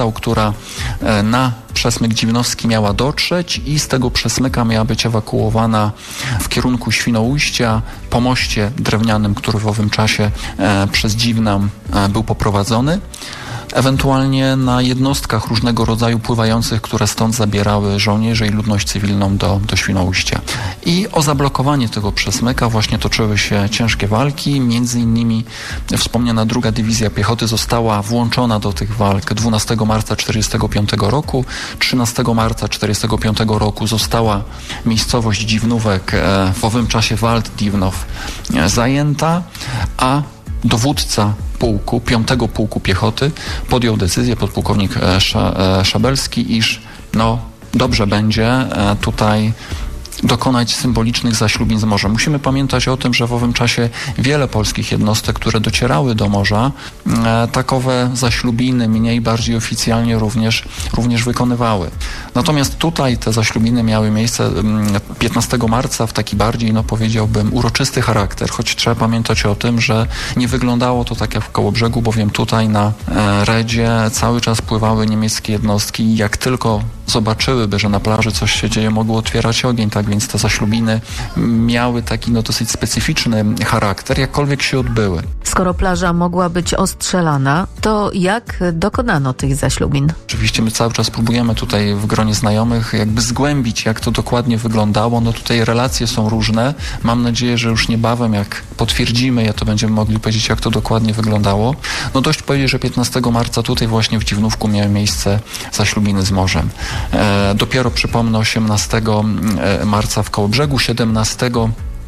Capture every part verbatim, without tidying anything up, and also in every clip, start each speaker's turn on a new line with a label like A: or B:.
A: kapitał, która na przesmyk Dziwnowski miała dotrzeć i z tego przesmyka miała być ewakuowana w kierunku Świnoujścia po moście drewnianym, który w owym czasie e, przez Dziwnam e, był poprowadzony. Ewentualnie na jednostkach różnego rodzaju pływających, które stąd zabierały żołnierzy i ludność cywilną do, do Świnoujścia. I o zablokowanie tego przesmyka właśnie toczyły się ciężkie walki. Między innymi wspomniana druga Dywizja Piechoty została włączona do tych walk dwunastego marca tysiąc dziewięćset czterdziestego piątego roku. trzynastego marca tysiąc dziewięćset czterdziestego piątego roku została miejscowość Dziwnówek, w owym czasie Wald-Diwnow, zajęta, a dowódca pułku, piątego Pułku Piechoty podjął decyzję, podpułkownik Szabelski, iż no dobrze będzie tutaj dokonać symbolicznych zaślubin z morzem. Musimy pamiętać o tym, że w owym czasie wiele polskich jednostek, które docierały do morza, e, takowe zaślubiny mniej, bardziej oficjalnie również, również wykonywały. Natomiast tutaj te zaślubiny miały miejsce piętnastego marca w taki bardziej, no powiedziałbym, uroczysty charakter, choć trzeba pamiętać o tym, że nie wyglądało to tak jak w Kołobrzegu, bowiem tutaj na e, Redzie cały czas pływały niemieckie jednostki i jak tylko zobaczyłyby, że na plaży coś się dzieje, mogły otwierać ogień, tak więc te zaślubiny miały taki no dosyć specyficzny charakter, jakkolwiek się odbyły.
B: Skoro plaża mogła być ostrzelana, to jak dokonano tych zaślubin?
A: Oczywiście my cały czas próbujemy tutaj w gronie znajomych jakby zgłębić, jak to dokładnie wyglądało. No tutaj relacje są różne. Mam nadzieję, że już niebawem, jak potwierdzimy je, to będziemy mogli powiedzieć, jak to dokładnie wyglądało. No dość powiedzieć, że piętnastego marca tutaj właśnie w Dziwnówku miały miejsce zaślubiny z morzem. E, dopiero przypomnę osiemnastego marca w Kołobrzegu, siedemnastego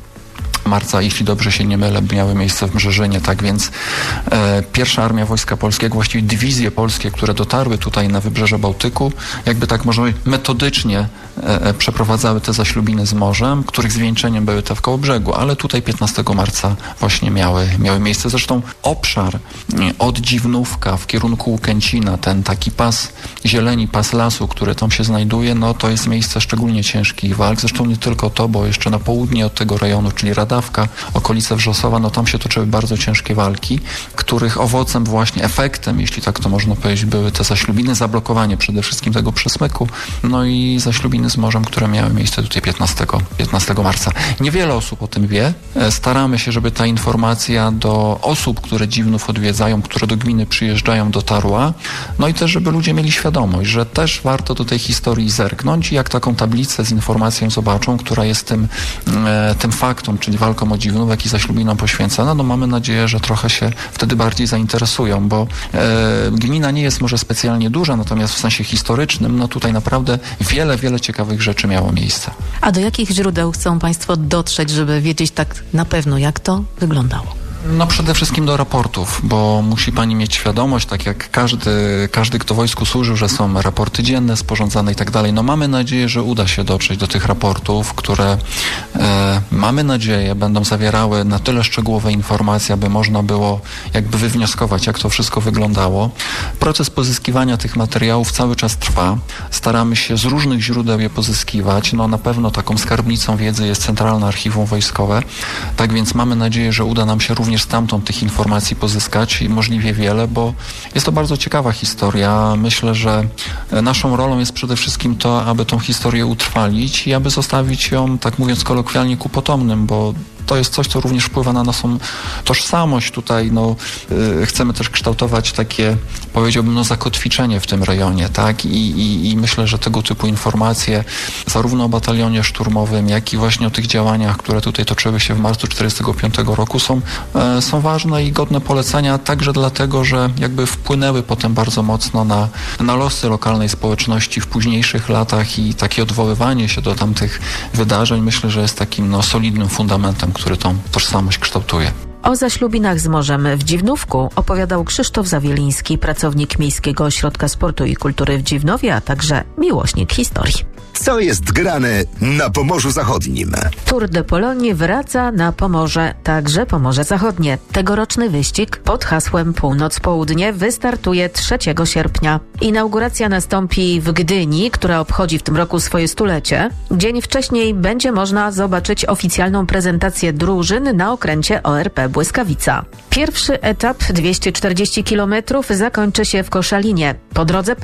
A: marca, jeśli dobrze się nie mylę, miały miejsce w Mrzeżynie, tak więc e, pierwsza Armia Wojska Polskiego, właściwie dywizje polskie, które dotarły tutaj na wybrzeże Bałtyku, jakby tak można powiedzieć, metodycznie e, przeprowadzały te zaślubiny z morzem, których zwieńczeniem były te w Kołobrzegu, ale tutaj piętnastego marca właśnie miały, miały miejsce. Zresztą obszar od Dziwnówka w kierunku Łukęcina, ten taki pas zieleni, pas lasu, który tam się znajduje, no to jest miejsce szczególnie ciężkich walk. Zresztą nie tylko to, bo jeszcze na południe od tego rejonu, czyli Rada Dawka, okolice Wrzosowa, no tam się toczyły bardzo ciężkie walki, których owocem właśnie, efektem, jeśli tak to można powiedzieć, były te zaślubiny, zablokowanie przede wszystkim tego przesmyku, no i zaślubiny z morzem, które miały miejsce tutaj piętnastego marca. Niewiele osób o tym wie. Staramy się, żeby ta informacja do osób, które Dziwnów odwiedzają, które do gminy przyjeżdżają, dotarła, no i też, żeby ludzie mieli świadomość, że też warto do tej historii zerknąć i jak taką tablicę z informacją zobaczą, która jest tym, e, tym faktom, czyli walką o Dziwnówek i zaślubinom poświęcona, no mamy nadzieję, że trochę się wtedy bardziej zainteresują, bo e, gmina nie jest może specjalnie duża, natomiast w sensie historycznym, no tutaj naprawdę wiele, wiele ciekawych rzeczy miało miejsce.
B: A do jakich źródeł chcą Państwo dotrzeć, żeby wiedzieć tak na pewno, jak to wyglądało?
A: No przede wszystkim do raportów, bo musi pani mieć świadomość, tak jak każdy, każdy kto wojsku służył, że są raporty dzienne sporządzane i tak dalej. No mamy nadzieję, że uda się dotrzeć do tych raportów, które e, mamy nadzieję będą zawierały na tyle szczegółowe informacje, aby można było jakby wywnioskować, jak to wszystko wyglądało. Proces pozyskiwania tych materiałów cały czas trwa. Staramy się z różnych źródeł je pozyskiwać. No na pewno taką skarbnicą wiedzy jest Centralne Archiwum Wojskowe. Tak więc mamy nadzieję, że uda nam się również stamtąd tych informacji pozyskać i możliwie wiele, bo jest to bardzo ciekawa historia. Myślę, że naszą rolą jest przede wszystkim to, aby tą historię utrwalić i aby zostawić ją, tak mówiąc kolokwialnie, ku potomnym, bo to jest coś, co również wpływa na naszą tożsamość. Tutaj no, y, chcemy też kształtować takie, powiedziałbym, no, zakotwiczenie w tym rejonie, tak? I, i, I myślę, że tego typu informacje zarówno o batalionie szturmowym, jak i właśnie o tych działaniach, które tutaj toczyły się w marcu tysiąc dziewięćset czterdziestego piątego roku są, e, są ważne i godne polecenia, także dlatego, że jakby wpłynęły potem bardzo mocno na, na losy lokalnej społeczności w późniejszych latach i takie odwoływanie się do tamtych wydarzeń myślę, że jest takim no, solidnym fundamentem, który tą tożsamość kształtuje.
B: O zaślubinach z morzem w Dziwnówku opowiadał Krzysztof Zawieliński, pracownik Miejskiego Ośrodka Sportu i Kultury w Dziwnowie, a także miłośnik historii.
C: Co jest grane na Pomorzu Zachodnim?
B: Tour de Pologne wraca na Pomorze, także Pomorze Zachodnie. Tegoroczny wyścig pod hasłem Północ-Południe wystartuje trzeciego sierpnia. Inauguracja nastąpi w Gdyni, która obchodzi w tym roku swoje stulecie. Dzień wcześniej będzie można zobaczyć oficjalną prezentację drużyn na okręcie O R P Błyskawica. Pierwszy etap dwieście czterdzieści kilometrów zakończy się w Koszalinie. Po drodze